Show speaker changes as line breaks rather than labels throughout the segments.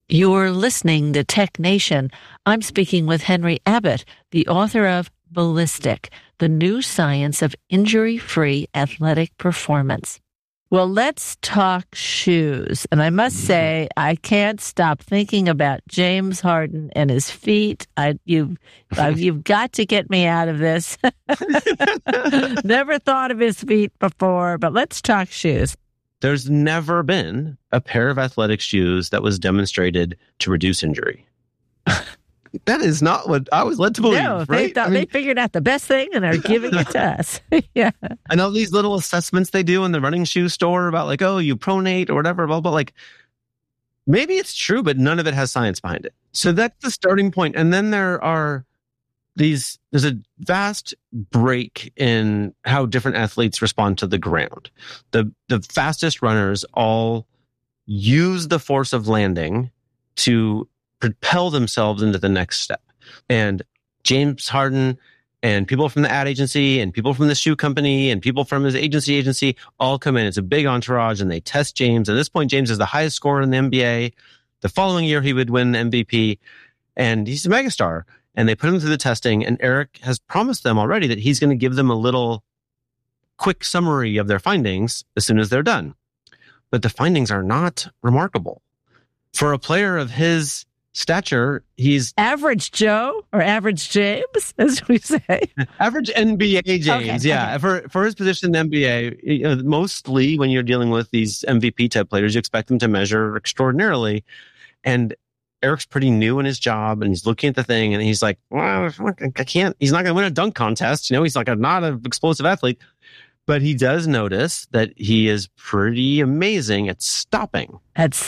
You're listening to Tech Nation. I'm speaking with Henry Abbott, the author of Ballistic, the new science of injury-free athletic performance. Well, let's talk shoes. And I must say, I can't stop thinking about James Harden and his feet. You've got to get me out of this. Never thought of his feet before, but let's talk shoes.
There's never been a pair of athletic shoes that was demonstrated to reduce injury. That is not what I was led to believe.
No,
right?
they figured out the best thing and are giving it to us. Yeah.
I know these little assessments they do in the running shoe store about like, oh, you pronate or whatever, blah, blah, like maybe it's true, but none of it has science behind it. So that's the starting point. And then there's a vast break in how different athletes respond to the ground. The fastest runners all use the force of landing to propel themselves into the next step. And James Harden and people from the ad agency and people from the shoe company and people from his agency all come in. It's a big entourage and they test James. At this point, James is the highest scorer in the NBA. The following year, he would win the MVP and he's a megastar. And they put him through the testing, and Eric has promised them already that he's going to give them a little quick summary of their findings as soon as they're done. But the findings are not remarkable. For a player of his stature, he's...
Average Joe or average James, as we say.
Average NBA James, okay, yeah. Okay. For his position in the NBA, mostly when you're dealing with these MVP-type players, you expect them to measure extraordinarily. And Eric's pretty new in his job and he's looking at the thing and he's like, well, I can't, he's not going to win a dunk contest. He's like not an explosive athlete, but he does notice that he is pretty amazing at stopping.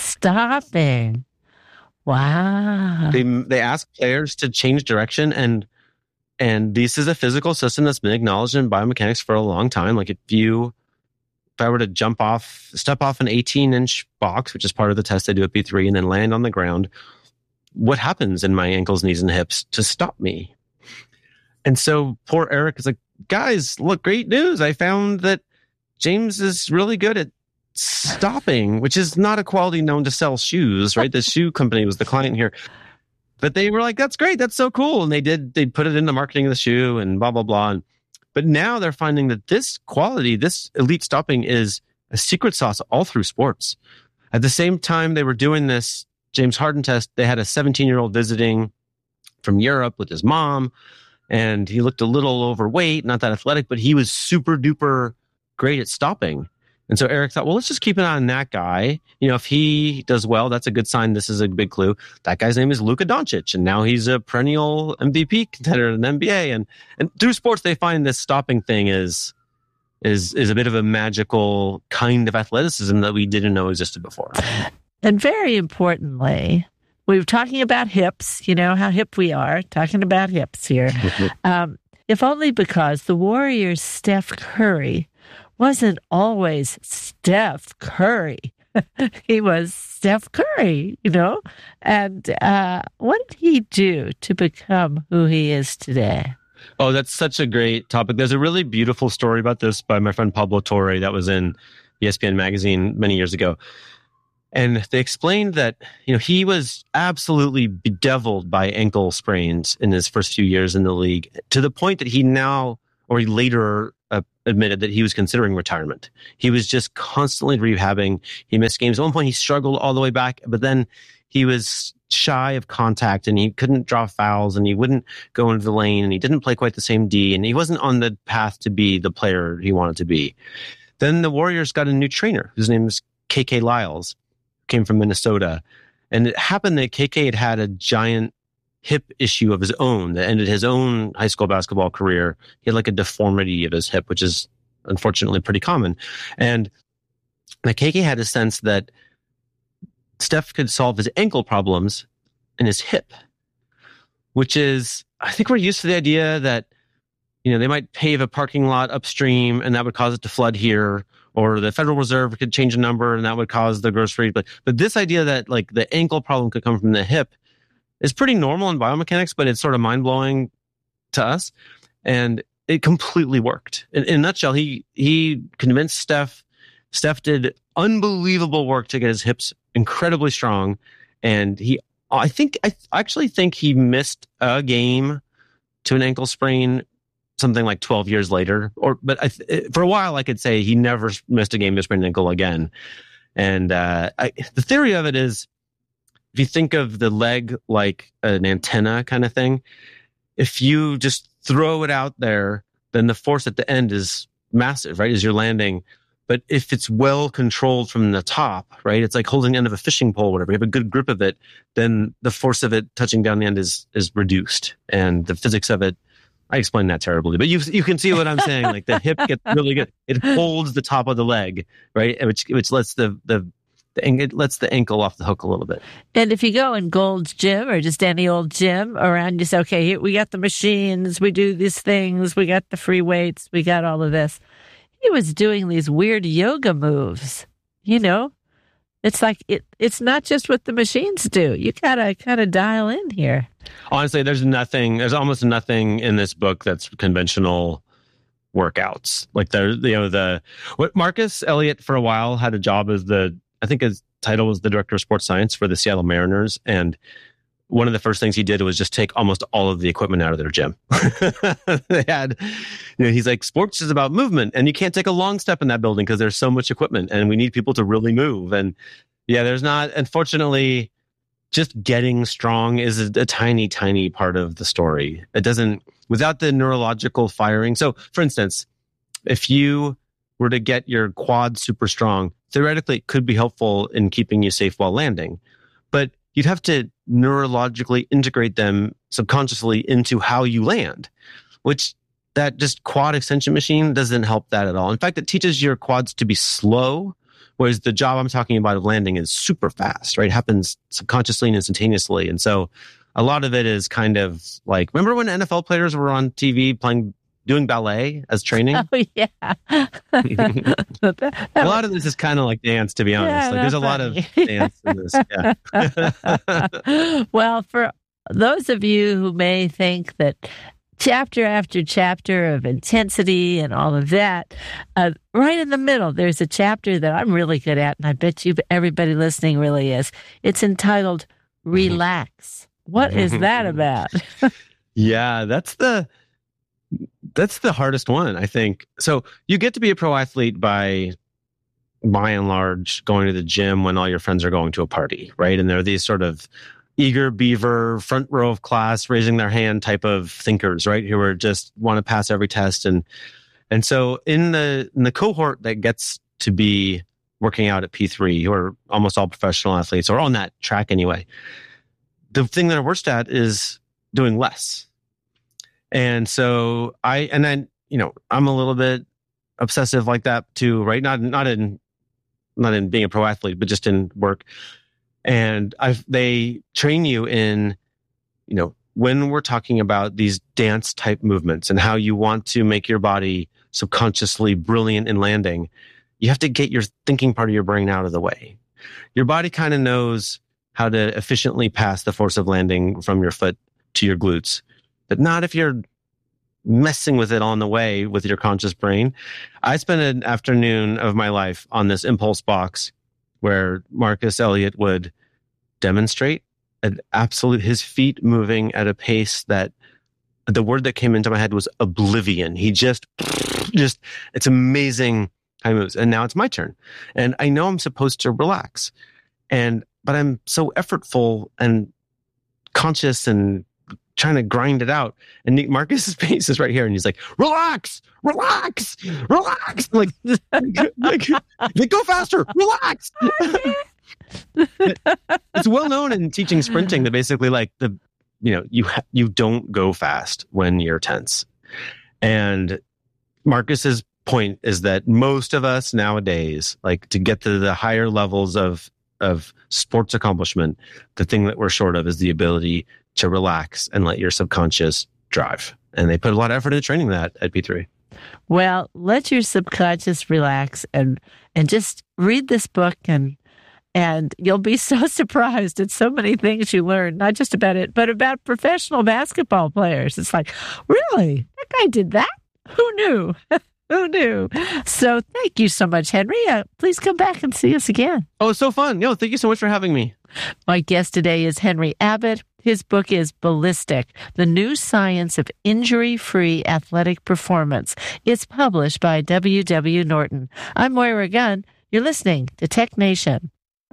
Wow.
They ask players to change direction and this is a physical system that's been acknowledged in biomechanics for a long time. Like if I were to step off an 18-inch box, which is part of the test they do at P3, and then land on the ground, what happens in my ankles, knees, and hips to stop me? And so poor Eric is like, guys, look, great news. I found that James is really good at stopping, which is not a quality known to sell shoes, right? The shoe company was the client here. But they were like, that's great. That's so cool. And they put it in the marketing of the shoe and blah, blah, blah. But now they're finding that this quality, this elite stopping is a secret sauce all through sports. At the same time they were doing this James Harden test, they had a 17-year-old visiting from Europe with his mom, and he looked a little overweight, not that athletic, but he was super duper great at stopping. And so Eric thought, well, let's just keep an eye on that guy. If he does well, that's a good sign. This is a big clue. That guy's name is Luka Doncic, and now he's a perennial MVP contender in the NBA. And through sports, they find this stopping thing is a bit of a magical kind of athleticism that we didn't know existed before.
And very importantly, we were talking about hips, how hip we are, talking about hips here. If only because the Warriors' Steph Curry wasn't always Steph Curry. He was Steph Curry, And what did he do to become who he is today?
Oh, that's such a great topic. There's a really beautiful story about this by my friend Pablo Torre that was in ESPN magazine many years ago. And they explained that, he was absolutely bedeviled by ankle sprains in his first few years in the league, to the point that he later admitted that he was considering retirement. He was just constantly rehabbing. He missed games. At one point, he struggled all the way back, but then he was shy of contact and he couldn't draw fouls and he wouldn't go into the lane and he didn't play quite the same D and he wasn't on the path to be the player he wanted to be. Then the Warriors got a new trainer whose name is KK Lyles, came from Minnesota. And it happened that KK had a giant hip issue of his own that ended his own high school basketball career. He had like a deformity of his hip, which is unfortunately pretty common. And KK had a sense that Steph could solve his ankle problems in his hip, which is, I think we're used to the idea that, they might pave a parking lot upstream and that would cause it to flood here, or the Federal Reserve could change a number and that would cause the grocery. But this idea that like the ankle problem could come from the hip is pretty normal in biomechanics, but it's sort of mind-blowing to us. And it completely worked. In a nutshell, he convinced Steph. Steph did unbelievable work to get his hips incredibly strong. And I actually think he missed a game to an ankle sprain something like 12 years later. But for a while, I could say he never missed a game to sprain an ankle again. And the theory of it is, if you think of the leg like an antenna kind of thing, if you just throw it out there, then the force at the end is massive, right, as you're landing. But if it's well controlled from the top, right, it's like holding the end of a fishing pole, whatever. You have a good grip of it, then the force of it touching down the end is reduced. And the physics of it, I explained that terribly, but you can see what I'm saying. Like the hip gets really good. It holds the top of the leg, right, which lets it lets the ankle off the hook a little bit.
And if you go in Gold's Gym or just any old gym around, you say, okay, here we got the machines, we do these things, we got the free weights, we got all of this. He was doing these weird yoga moves, It's like it's not just what the machines do. You gotta kind of dial in here.
Honestly, there's almost nothing in this book that's conventional workouts. Like what Marcus Elliott for a while had a job as I think his title was the director of sports science for the Seattle Mariners. And one of the first things he did was just take almost all of the equipment out of their gym. They had, he's like, sports is about movement, and you can't take a long step in that building because there's so much equipment, and we need people to really move. And yeah, there's not, unfortunately, just getting strong is a tiny, tiny part of the story. It doesn't, without the neurological firing. So, for instance, if you were to get your quad super strong, theoretically, it could be helpful in keeping you safe while landing. But you'd have to neurologically integrate them subconsciously into how you land, which that just quad extension machine doesn't help that at all. In fact, it teaches your quads to be slow, whereas the job I'm talking about of landing is super fast, right? It happens subconsciously and instantaneously. And so a lot of it is kind of like, remember when NFL players were on TV doing ballet as training?
Oh, yeah.
A lot of this is kind of like dance, to be honest. Like, there's a lot of dance in this. Yeah.
Well, for those of you who may think that chapter after chapter of intensity and all of that, right in the middle, there's a chapter that I'm really good at, and I bet you everybody listening really is. It's entitled Relax. What is that about?
Yeah, that's the hardest one, I think. So you get to be a pro athlete by and large, going to the gym when all your friends are going to a party, right? And they're these sort of eager beaver, front row of class, raising their hand type of thinkers, right? Who are just want to pass every test. And so in the cohort that gets to be working out at P3, who are almost all professional athletes, or on that track anyway, the thing that I'm worst at is doing less. And so I'm a little bit obsessive like that too, right? Not in being a pro athlete, but just in work. And they train you in, when we're talking about these dance type movements and how you want to make your body subconsciously brilliant in landing, you have to get your thinking part of your brain out of the way. Your body kind of knows how to efficiently pass the force of landing from your foot to your glutes, but not if you're messing with it on the way with your conscious brain. I spent an afternoon of my life on this impulse box where Marcus Elliott would demonstrate his feet moving at a pace that the word that came into my head was oblivion. He just it's amazing how he moves. And now it's my turn. And I know I'm supposed to relax. But I'm so effortful and conscious and trying to grind it out. And Marcus's face is right here. And he's like, relax. Like go faster, relax. It's well known in teaching sprinting that basically like you don't go fast when you're tense. And Marcus's point is that most of us nowadays, like to get to the higher levels of sports accomplishment, the thing that we're short of is the ability to relax and let your subconscious drive. And they put a lot of effort into training that at P3.
Well, let your subconscious relax and just read this book and you'll be so surprised at so many things you learn, not just about it, but about professional basketball players. It's like, really? That guy did that? Who knew? Who knew? So thank you so much, Henry. Please come back and see us again.
Oh, so fun. Yo, thank you so much for having me.
My guest today is Henry Abbott. His book is Ballistic, The New Science of Injury-Free Athletic Performance. It's published by W.W. Norton. I'm Moira Gunn. You're listening to Tech Nation.